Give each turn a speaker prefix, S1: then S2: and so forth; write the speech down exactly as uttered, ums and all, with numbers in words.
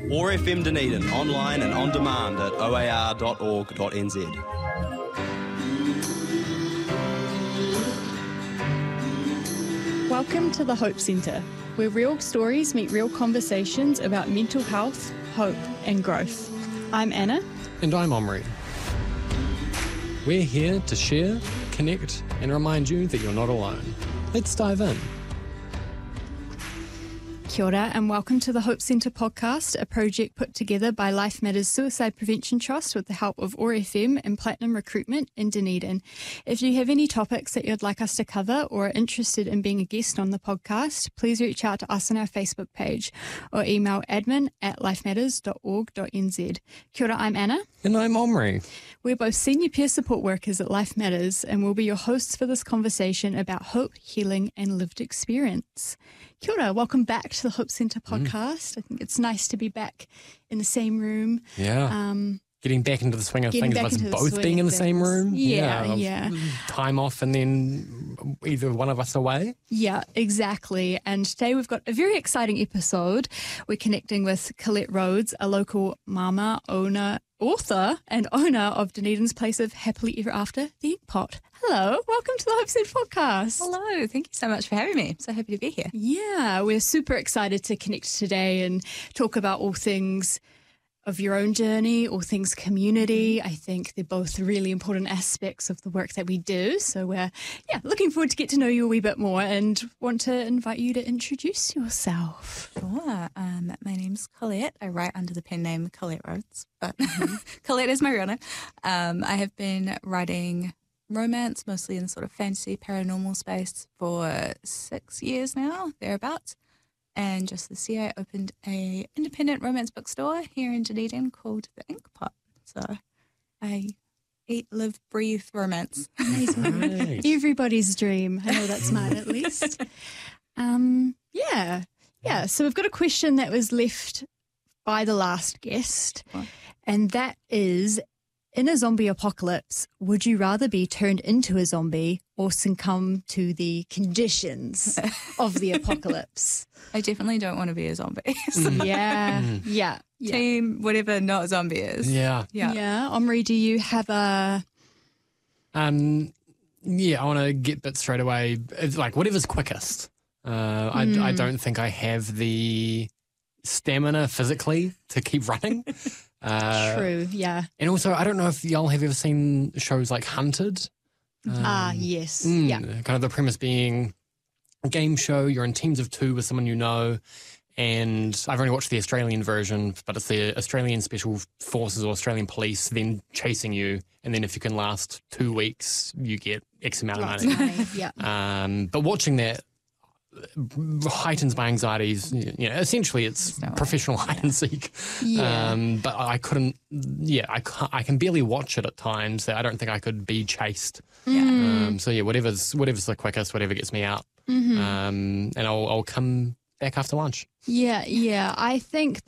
S1: O R F M Dunedin, online and on demand at o a r dot org dot n z.
S2: Welcome to the Hope Centre, where real stories meet real conversations about mental health, hope and growth. I'm Anna.
S3: And I'm Omri. We're here to share, connect and remind you that you're not alone. Let's dive in.
S2: Kia ora and welcome to the Hope Centre podcast, a project put together by Life Matters Suicide Prevention Trust with the help of O R F M and Platinum Recruitment in Dunedin. If you have any topics that you'd like us to cover or are interested in being a guest on the podcast, please reach out to us on our Facebook page or email admin at lifematters dot org dot n z. Kia ora, I'm Anna.
S3: And I'm Omri.
S2: We're both senior peer support workers at Life Matters and we'll be your hosts for this conversation about hope, healing and lived experience. Kia ora, welcome back to the Hope Centre podcast. Mm. I think it's nice to be back in the same room.
S3: Yeah. Um, getting back into the swing of things, us both being in the
S2: things.
S3: same room.
S2: Yeah, yeah,
S3: yeah. Time off and then either one of us away.
S2: Yeah, exactly. And today we've got a very exciting episode. We're connecting with Colette Rhodes, a local mama, owner, author and owner of Dunedin's Place of Happily Ever After, the Inkpot. Hello, welcome to the Hope Centre podcast.
S4: Hello, thank you so much for having me. So happy to be here.
S2: Yeah, we're super excited to connect today and talk about all things of your own journey, all things community. I think they're both really important aspects of the work that we do. So we're yeah looking forward to get to know you a wee bit more and want to invite you to introduce yourself.
S4: Sure. Um, my name's Colette. I write under the pen name Colette Rhodes, but mm-hmm. Colette is my real name. Um, I have been writing romance, mostly in the sort of fantasy paranormal space, for six years now, thereabouts. And just this year, I opened a independent romance bookstore here in Dunedin called The Inkpot. So I eat, live, breathe romance.
S2: Nice. Everybody's dream. I know that's mine at least. Um, yeah, yeah. So we've got a question that was left by the last guest, what? And that is, in a zombie apocalypse, would you rather be turned into a zombie or succumb to the conditions of the apocalypse?
S4: I definitely don't want to be a zombie. So
S2: yeah, yeah, yeah.
S4: Team whatever not zombie is.
S3: Yeah.
S2: Yeah. Yeah. Omri, do you have a...
S3: Um, yeah, I want to get bit straight away. It's like whatever's quickest. Uh, I, mm. I don't think I have the stamina physically to keep running.
S2: Uh, True, yeah.
S3: And also, I don't know if y'all have ever seen shows like Hunted.
S2: Um, ah, yes.
S3: Mm,
S2: yeah.
S3: Kind of the premise being a game show, you're in teams of two with someone you know, and I've only watched the Australian version, but it's the Australian Special Forces or Australian Police then chasing you, and then if you can last two weeks, you get X amount
S2: Lots
S3: of money.
S2: money. Yeah.
S3: Um, but watching that heightens my anxieties. You know, essentially it's no professional way. hide yeah. and seek.
S2: Yeah.
S3: Um, but I couldn't, yeah, I, can't, I can barely watch it at times. I don't think I could be chased.
S2: Yeah.
S3: Um, so yeah, whatever's, whatever's the quickest, whatever gets me out. Mm-hmm. Um, and I'll, I'll come back after lunch.
S2: Yeah, yeah. I think